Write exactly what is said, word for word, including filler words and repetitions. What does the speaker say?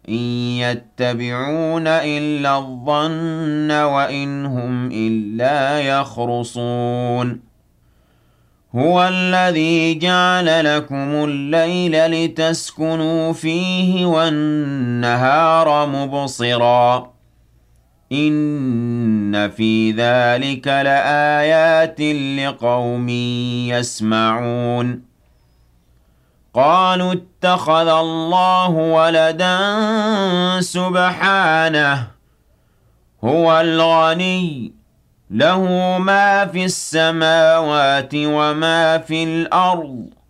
إِن يَتَّبِعُونَ إِلَّا الظَّنَّ وَإِنْ هُمْ إِلَّا يَخْرُصُونَ هُوَ الَّذِي جَعَلَ لَكُمُ اللَّيْلَ لِتَسْكُنُوا فِيهِ وَالنَّهَارَ مُبْصِرًا ۚ إِنَّ فِي ذَٰلِكَ لَآيَاتٍ لِّقَوْمٍ يَسْمَعُونَ قَالُوا اتَّخَذَ اللَّهُ وَلَدًا سُبْحَانَهُ ۖ هُوَ الْغَنِيُّ لَهُ مَا فِي السَّمَاوَاتِ وَمَا فِي الْأَرْضِ